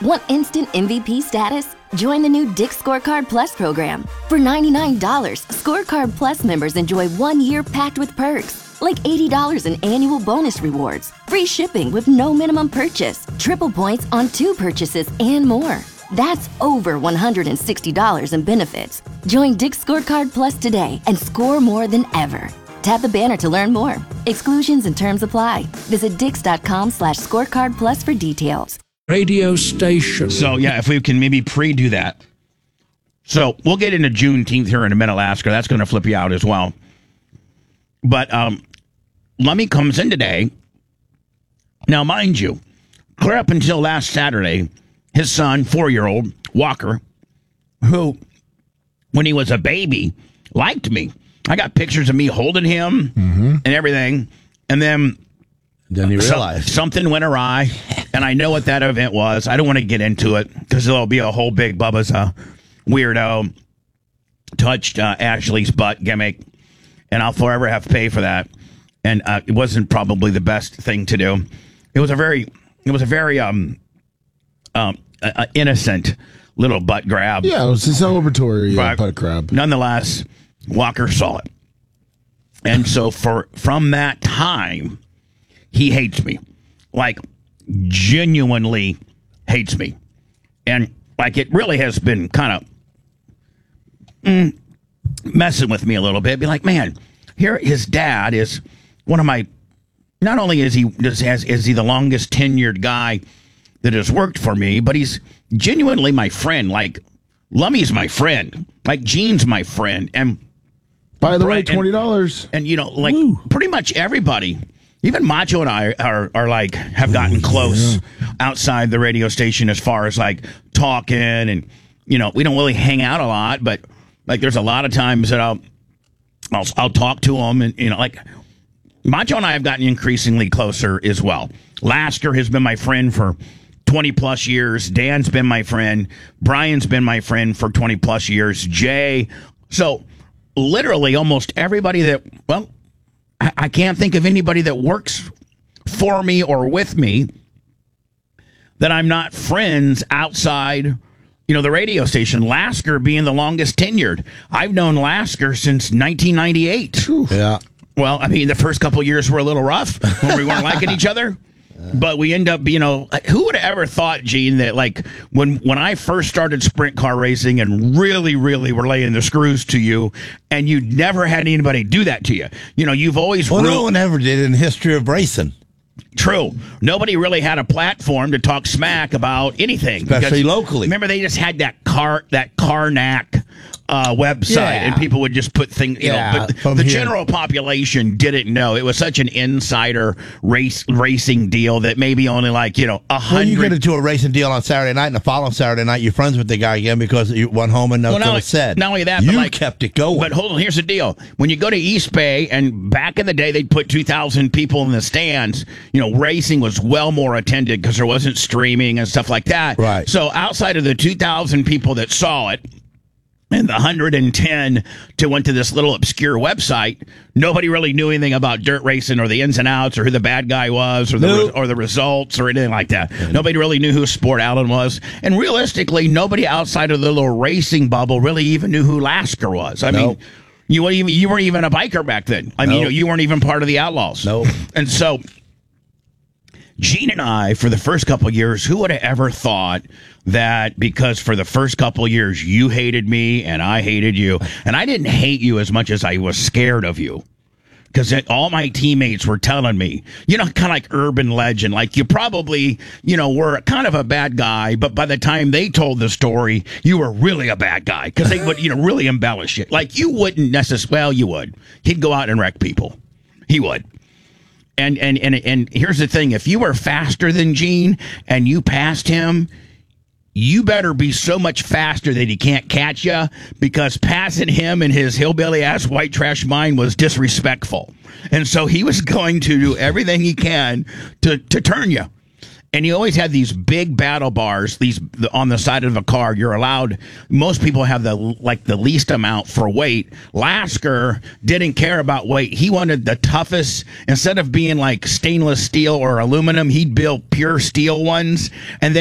Want instant MVP status? Join the new Dick's Scorecard Plus program. For $99, Scorecard Plus members enjoy 1 year packed with perks, like $80 in annual bonus rewards, free shipping with no minimum purchase, triple points on 2 purchases, and more. That's over $160 in benefits. Join Dick's Scorecard Plus today and score more than ever. Tap the banner to learn more. Exclusions and terms apply. Visit dix.com/scorecard plus for details. Radio station. So, yeah, if we can maybe pre-do that. So, we'll get into Juneteenth here in a minute, Lasker. That's going to flip you out as well. But Lummy comes in today. Now, mind you, clear up until last Saturday, his son, 4-year-old, Walker, who, when he was a baby, liked me. I got pictures of me holding him and everything. And then you realized something went awry, and I know what that event was. I don't want to get into it because there'll be a whole big Bubba's a weirdo touched Ashley's butt gimmick, and I'll forever have to pay for that. And it wasn't probably the best thing to do. It was a very innocent little butt grab. Yeah, it was a celebratory butt grab. Nonetheless, Walker saw it, and so from that time, he hates me, like genuinely hates me, and like it really has been kind of messing with me a little bit. Be like, man, here his dad is one of my. Not only is he the longest tenured guy that has worked for me, but he's genuinely my friend. Like Lummy's my friend, like Gene's my friend, and by the way, $20, and like pretty much everybody. Even Macho and I are like have gotten close outside the radio station as far as like talking, and we don't really hang out a lot, but like there's a lot of times that I'll talk to him, and like Macho and I have gotten increasingly closer as well. Lasker has been my friend for 20 plus years. Dan's been my friend. Brian's been my friend for 20 plus years. Jay, so literally almost everybody that I can't think of anybody that works for me or with me that I'm not friends outside, the radio station. Lasker being the longest tenured. I've known Lasker since 1998. Yeah. Well, I mean, the first couple of years were a little rough when we weren't liking each other. But we end up, who would have ever thought, Gene, that like when I first started sprint car racing and really, really were laying the screws to you, and you never had anybody do that to you. You've always no one ever did in the history of racing. True. Nobody really had a platform to talk smack about anything, especially locally. Remember, they just had that Carnac website, and people would just put things, but the general population didn't know. It was such an insider racing deal that maybe only like, 100. When you get into a racing deal on Saturday night, and the following Saturday night, you're friends with the guy again because you went home and nothing was said. Not only that, you kept it going. But hold on, here's the deal. When you go to East Bay, and back in the day, they'd put 2,000 people in the stands, racing was well more attended because there wasn't streaming and stuff like that. Right. So outside of the 2,000 people that saw it, and the 110 went to this little obscure website, nobody really knew anything about dirt racing or the ins and outs or who the bad guy was or the results or anything like that. Nobody really knew who Sport Allen was. And realistically, nobody outside of the little racing bubble really even knew who Lasker was. I mean, you weren't even a biker back then. I mean, you weren't even part of the Outlaws. No. And so Gene and I, for the first couple of years, who would have ever thought that because for the first couple of years you hated me and I hated you, and I didn't hate you as much as I was scared of you, because all my teammates were telling me, kind of like urban legend, like you probably, were kind of a bad guy, but by the time they told the story, you were really a bad guy, because they would, really embellish it. Like you wouldn't necessarily, well, you would. He'd go out and wreck people. He would. And here's the thing. If you were faster than Gene and you passed him, you better be so much faster that he can't catch you, because passing him in his hillbilly-ass white trash mind was disrespectful. And so he was going to do everything he can to turn you. And you always had these big battle bars, on the side of a car. You're allowed, most people have the least amount for weight. Lasker didn't care about weight. He wanted the toughest. Instead of being like stainless steel or aluminum, he'd build pure steel ones. And then